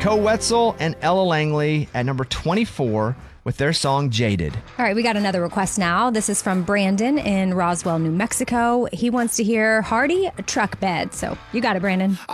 Co Wetzel and Ella Langley at number 24 with their song Jaded. All right, we got another request now. This is from Brandon in Roswell, New Mexico. He wants to hear Hardy, Truck Bed. So you got it, Brandon.